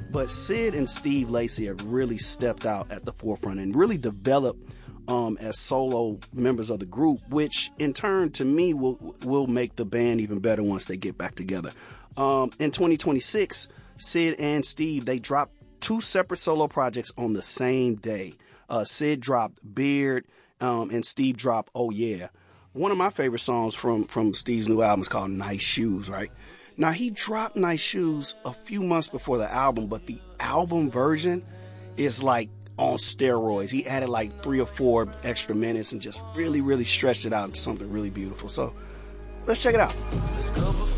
But Sid and Steve Lacy have really stepped out at the forefront and really developed as solo members of the group, which in turn to me will make the band even better once they get back together. In 2026, Sid and Steve, they dropped 2 separate solo projects on the same day. Sid dropped Beard, and Steve dropped Oh Yeah. One of my favorite songs from Steve's new album is called Nice Shoes, right? Now, he dropped Nice Shoes a few months before the album, but the album version is like on steroids. He added like 3 or 4 extra minutes and just really, really stretched it out into something really beautiful. So let's check it out.